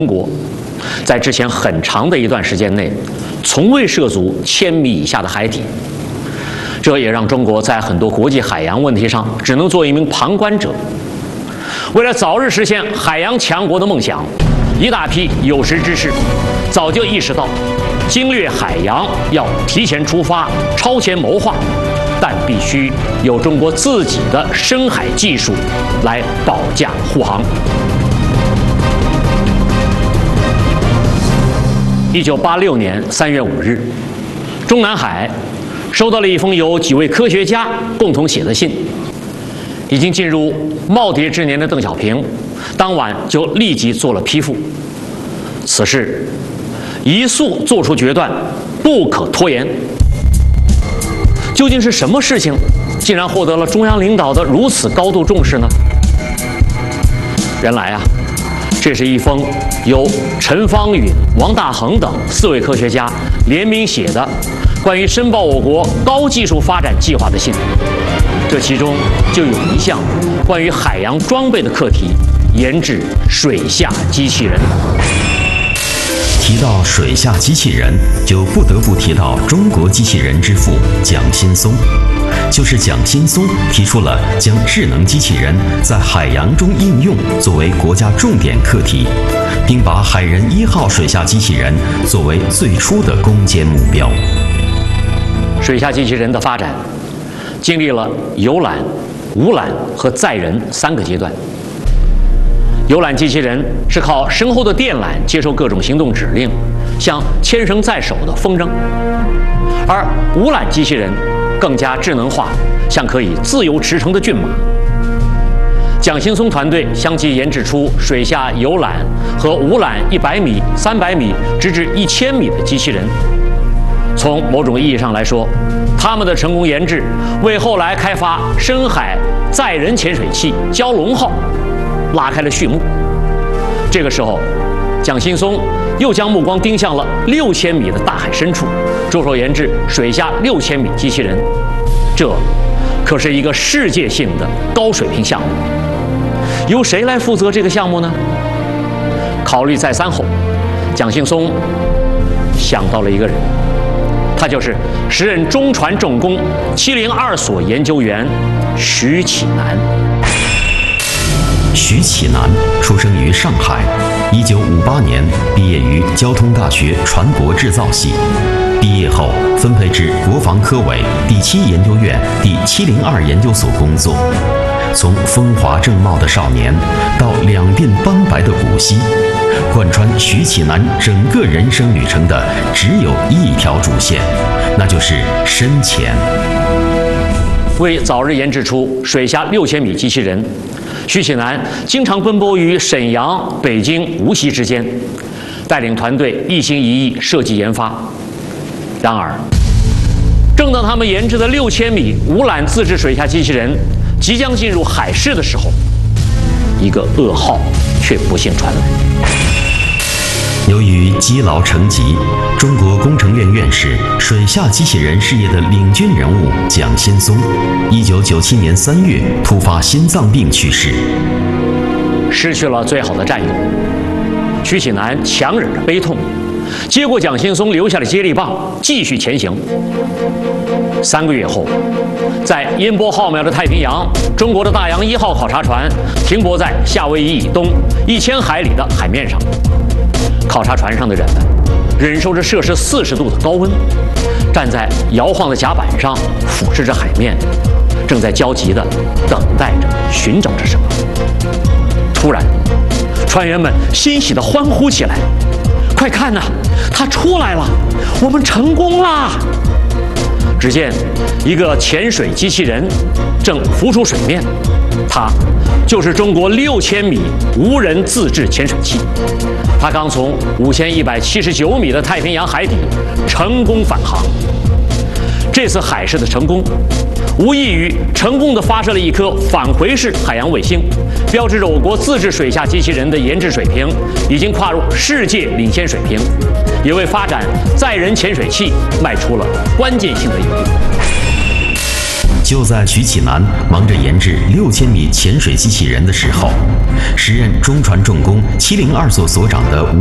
中国在之前很长的一段时间内，从未涉足1000米以下的海底，这也让中国在很多国际海洋问题上只能做一名旁观者。为了早日实现海洋强国的梦想，一大批有识之士早就意识到，经略海洋要提前出发、超前谋划，但必须有中国自己的深海技术来保驾护航。1986年3月5日，中南海收到了一封由几位科学家共同写的信。已经进入耄耋之年的邓小平，当晚就立即做了批复。此事一速做出决断，不可拖延。究竟是什么事情，竟然获得了中央领导的如此高度重视呢？原来啊，这是一封由陈方允、王大珩等4位科学家联名写的关于申报我国高技术发展计划的信。这其中就有一项关于海洋装备的课题，研制水下机器人。 提到水下机器人，就不得不提到中国机器人之父蒋新松。就是蒋新松提出了将智能机器人在海洋中应用作为国家重点课题，并把海人1号水下机器人作为最初的攻坚目标。 水下机器人的发展经历了游览、无缆和载人3个阶段。游览机器人是靠深厚的电缆接受各种行动指令，像牵绳在手的风筝；而无缆机器人更加智能化，像可以自由驰骋的骏马。蒋新松团队相继研制出水下游览和无缆100米、300米直至1000米的机器人。从某种意义上来说，他们的成功研制为后来开发深海载人潜水器蛟龙号拉开了序幕。这个时候，蒋新松又将目光盯向了6000米的大海深处，着手研制水下6000米机器人。这可是一个世界性的高水平项目。由谁来负责这个项目呢？考虑再三后，蒋新松想到了一个人，他就是时任中船重工702所研究员徐启南。 徐启南出生于上海，1958年毕业于交通大学船舶制造系，毕业后分配至国防科委第7研究院第702研究所工作。从风华正茂的少年到两鬓斑白的古稀，贯穿徐启南整个人生旅程的只有一条主线，那就是深潜。 为早日研制出水下6000米机器人，徐启南经常奔波于沈阳、北京、无锡之间，带领团队一心一意设计研发。然而，正当他们研制的6000米无缆自制水下机器人即将进入海试的时候，一个噩耗却不幸传来。 由于积劳成疾，中国工程院院士、水下机器人事业的领军人物蒋新松，1997年3月突发心脏病去世。 失去了最好的战友，徐启南强忍着悲痛，接过蒋新松留下的接力棒，继续前行。3个月后，在音波浩渺的太平洋，中国的大洋1号考察船停泊在夏威夷以东1000海里的海面上。考察船上的人们忍受着摄氏40度的高温，站在摇晃的甲板上，俯视着海面，正在焦急地等待着、寻找着什么。突然，船员们欣喜地欢呼起来：“快看呐，它出来了！我们成功啦！”只见一个潜水机器人正浮出水面，它就是中国6000米无人自制潜水器。它刚从5179米的太平洋海底成功返航。这次海试的成功，无异于成功地发射了一颗返回式海洋卫星，标志着我国自制水下机器人的研制水平已经跨入世界领先水平，也为发展载人潜水器迈出了关键性的一步。 就在徐启南忙着研制6000米潜水机器人的时候，时任中船重工702所所长的